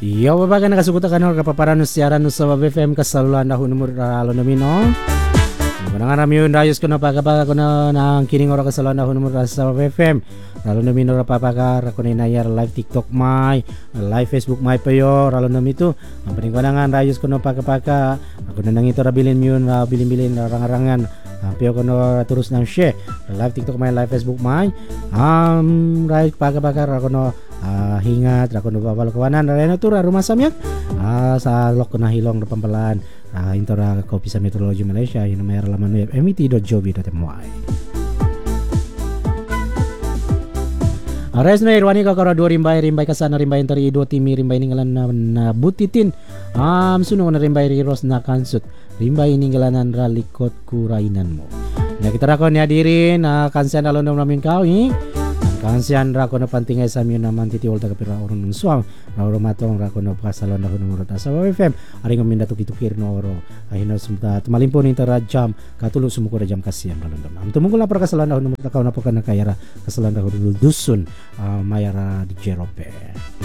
Iya babaga nakasukuta kanor kapaparan no siaran no sa BFM kasalulan dahon numero ralo nomino. Kunang rami yun rayos ko na pagkapaga ko na ang kining ora kasalulan dahon numero sa BFM. Ralo nomino ra papakar ako na inayar live TikTok may, live Facebook may payo ralo nomito. Ang paningkunangan rayos ko na pagkapaka ako na nang ito rabilin yun bilin-bilin rangarangan. Piyo ko na turus ng share live TikTok may, live Facebook may. Right pagkapakar ako na hingat rako no babal kawanan ra natura rumah samyak sa lok na hilong na pampalaan intora kopi sa Meteorology Malaysia yun may laman web met.jobi.my. Ares na irwani ka kara dua rimbay kasana rimbay tari dua timi rimbay ninggalan na butitin suno na rimbay riros na kansut rimbay ninggalanan ra likot kurainan mo. Ya kita rakon ya diri na kansian alon namin kawi. Kansian ra ko na pantingay sa amyo naman titiol taga pira oron ng swam na oro matong ra ko na pasalon na ko numero ta sa FM ari ngamin dato kitukir no oro ahina sumta tumalimpo ni tara jam katulo sumuko ra jam kasian balon am tumungkol na para kasalan na numero ta ka na po kana kayara kasalan ra ko dusun mayara di Jerope.